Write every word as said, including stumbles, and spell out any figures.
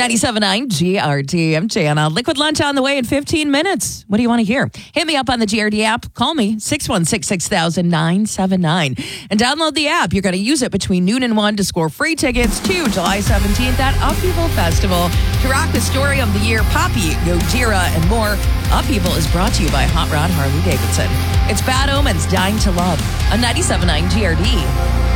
ninety-seven point nine G R D. I'm Jana. Liquid lunch on the way in fifteen minutes. What do you want to hear? Hit me up on the G R D app. Call me, six one six, six thousand, nine seven nine. And download the app. You're going to use it between noon and one to score free tickets to July seventeenth at Upheaval Festival. To rock the story of the year, Poppy, Gojira, and more. Upheaval is brought to you by Hot Rod Harley Davidson. It's Bad Omens, Dying to Love on ninety-seven point nine G R D.